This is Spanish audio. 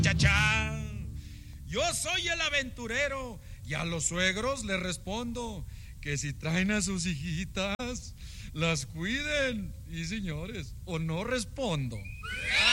Chachá. Yo soy el aventurero y a los suegros les respondo que si traen a sus hijitas, las cuiden. Y señores, o no respondo.